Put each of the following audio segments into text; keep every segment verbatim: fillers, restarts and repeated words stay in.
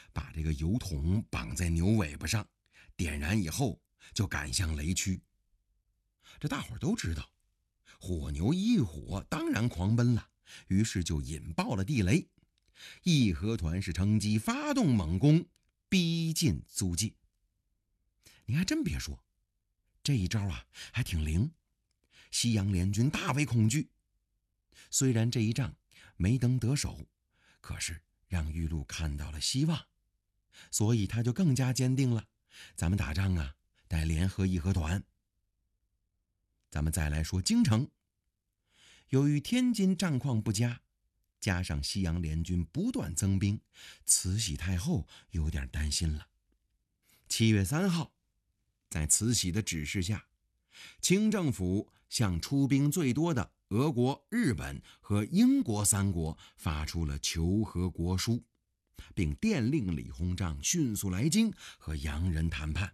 把这个油桶绑在牛尾巴上，点燃以后就赶向雷区。这大伙儿都知道，火牛一火当然狂奔了，于是就引爆了地雷。义和团是乘机发动猛攻，逼近租界。你还真别说，这一招啊还挺灵，西洋联军大为恐惧。虽然这一仗没能得手，可是让玉露看到了希望，所以他就更加坚定了，咱们打仗啊得联合义和团。咱们再来说京城，由于天津战况不佳，加上西洋联军不断增兵，慈禧太后有点担心了。七月三号，在慈禧的指示下，清政府向出兵最多的俄国、日本和英国三国发出了求和国书，并电令李鸿章迅速来京和洋人谈判。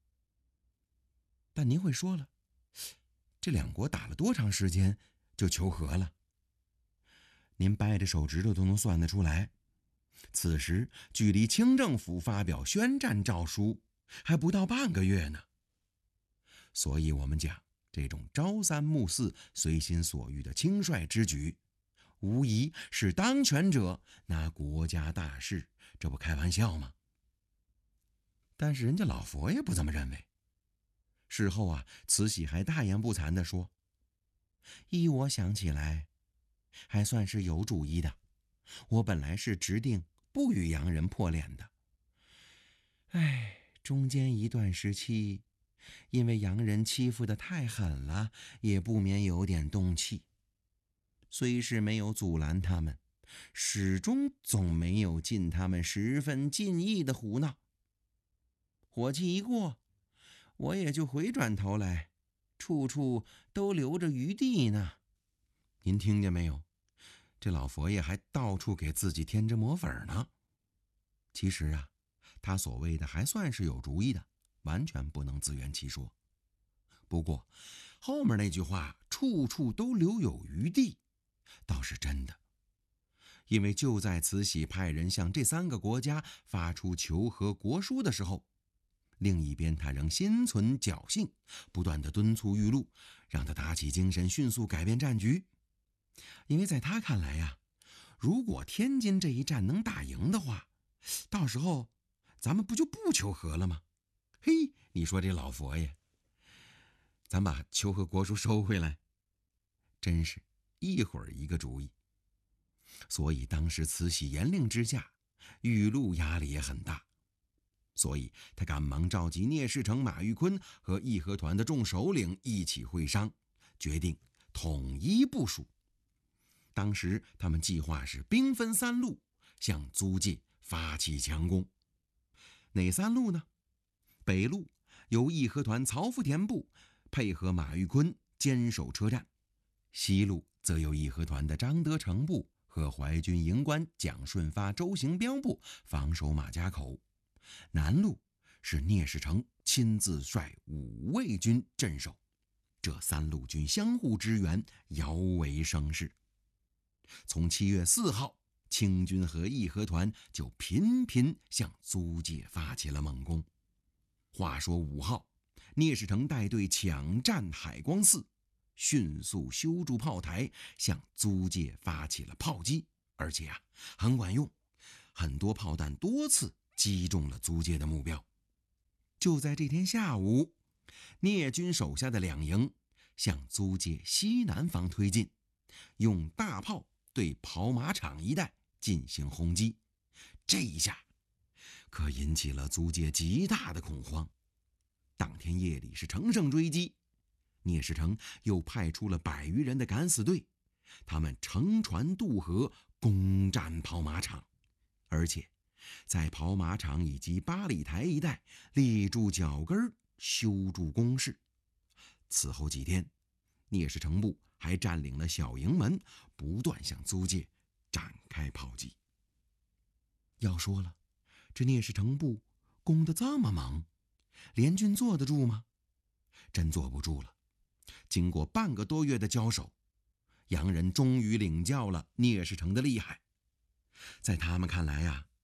但您会说了，这两国打了多长时间就求和了？您掰着手指头都能算得出来，此时距离清政府发表宣战诏书还不到半个月呢。所以我们讲，这种朝三暮四、随心所欲的轻率之举，无疑是当权者拿国家大事，这不开玩笑吗？但是人家老佛爷不这么认为。事后啊，慈禧还大言不惭地说，依我想起来还算是有主意的，我本来是直定不与洋人破脸的，唉，中间一段时期因为洋人欺负得太狠了，也不免有点动气，虽是没有阻拦他们，始终总没有尽他们十分尽意的胡闹。火气一过，我也就回转头来，处处都留着余地呢。您听见没有？这老佛爷还到处给自己添着抹粉呢。其实啊，他所谓的还算是有主意的，完全不能自圆其说。不过后面那句话处处都留有余地倒是真的，因为就在慈禧派人向这三个国家发出求和国书的时候，另一边他仍心存侥幸，不断地敦促玉露，让他打起精神，迅速改变战局。因为在他看来呀、啊，如果天津这一战能打赢的话，到时候咱们不就不求和了吗？嘿，你说这老佛爷，咱把求和国书收回来，真是一会儿一个主意。所以当时慈禧严令之下，玉露压力也很大，所以他赶忙召集聂士成、马玉坤和义和团的众首领一起会商，决定统一部署。当时他们计划是兵分三路，向租界发起强攻。哪三路呢？北路由义和团曹福田部配合马玉坤坚守车站，西路则由义和团的张德成部和淮军营官蒋顺发、周行标部防守马家口，南路是聂士成亲自率五卫军镇守。这三路军相互支援，摇为声势。从七月四号，清军和义和团就频频向租界发起了猛攻。话说五号，聂士成带队抢占海光寺，迅速修筑炮台，向租界发起了炮击，而且啊很管用，很多炮弹多次击中了租界的目标。就在这天下午，聂军手下的两营向租界西南方推进，用大炮对跑马场一带进行轰击。这一下可引起了租界极大的恐慌。当天夜里是乘胜追击，聂士成又派出了百余人的敢死队，他们乘船渡河攻占跑马场，而且在跑马场以及八里台一带立住脚跟，修筑工事。此后几天，聂士成部还占领了小营门，不断向租界展开炮击。要说了，这聂士成部攻得这么猛，联军坐得住吗？真坐不住了。经过半个多月的交手，洋人终于领教了聂士成的厉害。在他们看来呀、啊，